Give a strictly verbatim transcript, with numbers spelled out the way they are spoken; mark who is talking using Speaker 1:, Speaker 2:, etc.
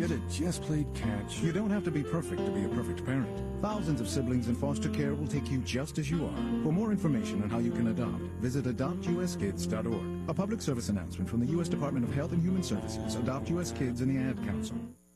Speaker 1: Could have just played catch.
Speaker 2: You don't have to be perfect to be a perfect parent. Thousands of siblings in foster care will take you just as you are. For more information on how you can adopt, visit adopt u s kids dot org. A public service announcement from the U S Department of Health and Human Services, Adopt U S Kids, and the Ad Council.